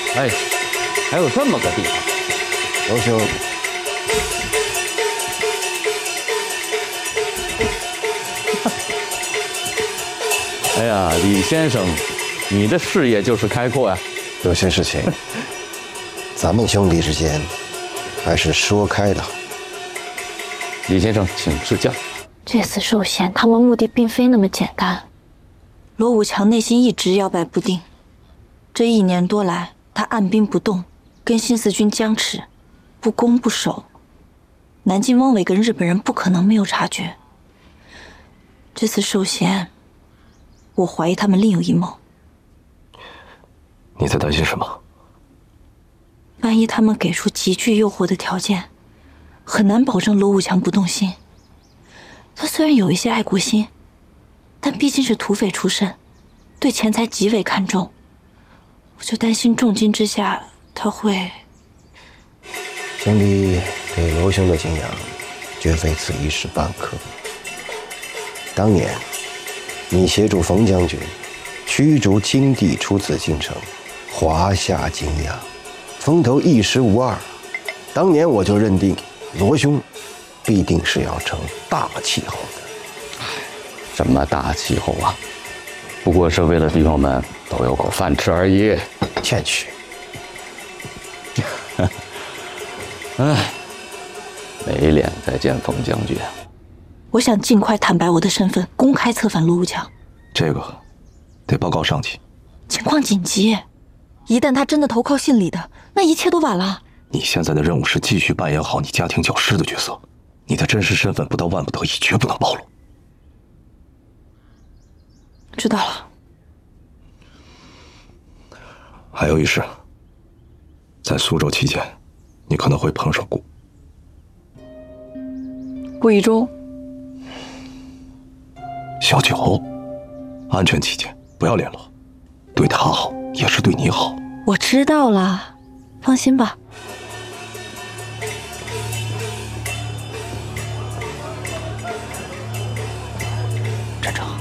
哎，还有这么个地方， 罗兄， 哎呀，李先生，你的视野就是开阔呀。 有些事情，咱们兄弟之间还是说开的好。 李先生，请指教。 这次受限，他们目的并非那么简单。 罗武强内心一直摇摆不定，这1年多来，他按兵不动，跟新四军僵持，不攻不守。南京汪伪跟日本人不可能没有察觉。这次受限，我怀疑他们另有阴谋。 你在担心什么？ 万一他们给出极具诱惑的条件，很难保证罗武强不动心。他虽然有一些爱国心，但毕竟是土匪出身，对钱财极为看重。我就担心重金之下，他会…… 兄弟对罗兄的敬仰，绝非此一时半刻。当年，你协助冯将军驱逐金帝出紫禁城，华夏景仰，风头一时无二。当年我就认定罗兄必定是要成大气候的。 什么大气候啊？不过是为了弟兄们都有口饭吃而已。 谦虚。 哎，没脸再见冯将军。 我想尽快坦白我的身份，公开策反罗武强。 这个得报告上级。 情况紧急，一旦他真的投靠信里的，那一切都晚了。 你现在的任务是继续扮演好你家庭教师的角色，你的真实身份不到万不得已绝不能暴露。 知道了。 还有一事，在苏州期间，你可能会碰上顾一中。 小九，安全起见不要联络，对他好也是对你好。 我知道了，放心吧。站住！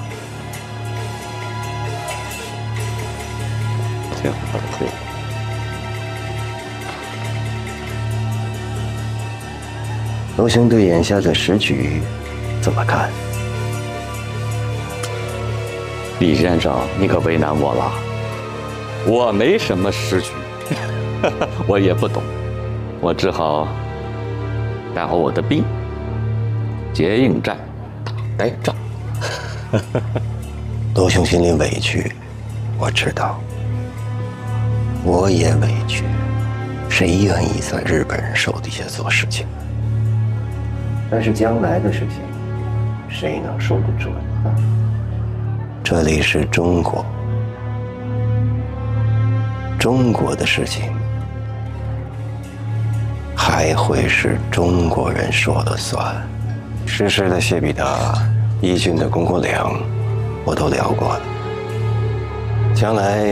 行，可以。 罗兄对眼下的时局怎么看？ 李先生，你可为难我了。我没什么时局，我也不懂，我只好带好我的兵，接应战，打呆仗。 罗兄心里委屈，我知道，我也委屈。谁愿意在日本人手底下做事情？但是将来的事情，谁能说得准呢？这里是中国，中国的事情还会是中国人说了算。实施的谢必达、义军的龚国良，我都聊过了。将来